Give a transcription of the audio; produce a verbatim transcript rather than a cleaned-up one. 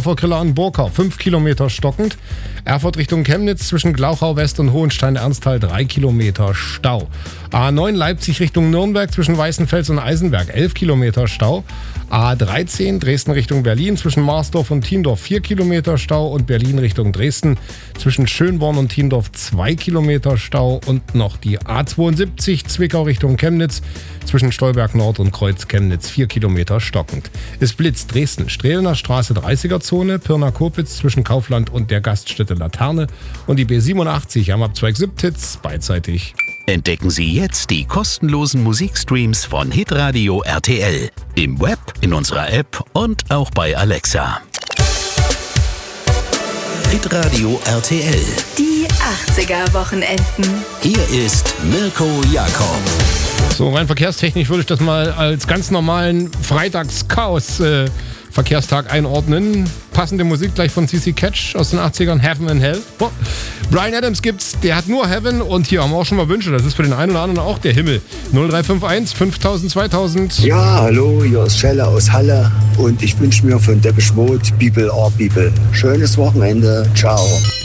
Dorfer-Griller an Burkau, fünf Kilometer stockend. Erfurt Richtung Chemnitz zwischen Glauchau West und Hohenstein-Ernsthal, drei Kilometer Stau. A neun Leipzig Richtung Nürnberg zwischen Weißenfels und Eisenberg, elf Kilometer Stau. A dreizehn Dresden Richtung Berlin zwischen Marsdorf und Thiendorf, vier Kilometer Stau. Und Berlin Richtung Dresden zwischen Schönborn und Thiendorf, zwei Kilometer Stau. Und noch die A zweiundsiebzig Zwickau Richtung Chemnitz zwischen Stolberg Nord und Kreuz Chemnitz, vier Kilometer stockend. Es blitzt Dresden, Strehlener Straße dreißiger Zone, Pirna-Kopitz zwischen Kaufland und der Gaststätte Laterne und die B siebenundachtzig am Abzweig Siebtitz beidseitig. Entdecken Sie jetzt die kostenlosen Musikstreams von Hitradio R T L. Im Web, in unserer App und auch bei Alexa. Hitradio R T L. Die achtziger-Wochenenden. Hier ist Mirko Jakob. So, rein verkehrstechnisch würde ich das mal als ganz normalen Freitags-Chaos äh, Verkehrstag einordnen. Passende Musik gleich von C C Catch aus den achtzigern, Heaven and Hell. Oh. Brian Adams gibt's, der hat nur Heaven und hier haben wir auch schon mal Wünsche. Das ist für den einen oder anderen auch der Himmel. null drei fünf eins fünftausend zweitausend. Ja, hallo, hier ist Schelle aus Halle und ich wünsche mir von Depeche Mode People are People. Schönes Wochenende, ciao.